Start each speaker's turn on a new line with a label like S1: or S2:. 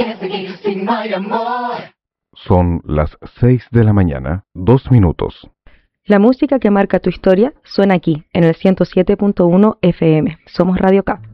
S1: Son las 6 de la mañana, 2 minutos.
S2: La música que marca tu historia suena aquí, en el 107.1 FM. Somos Radio K.